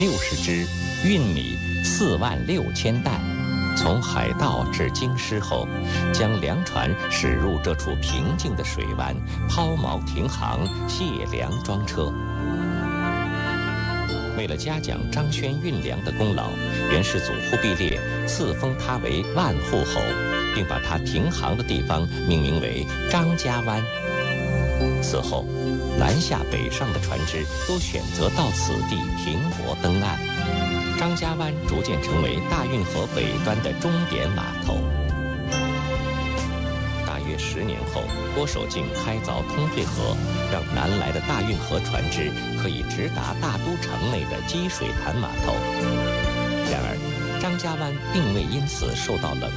60只，运米46000担。从海盗至京师后，将粮船驶入这处平静的水湾，抛锚停航，卸粮装车。为了嘉奖张轩运粮的功劳，元世祖忽必烈赐封他为万户侯，并把他停航的地方命名为张家湾。此后，南下北上的船只都选择到此地停泊登岸。张家湾逐渐成为大运河北端的终点码头。大约10年后，郭守敬开凿通惠河，让南来的大运河船只可以直达大都城内的积水潭码头。然而，张家湾并未因此受到冷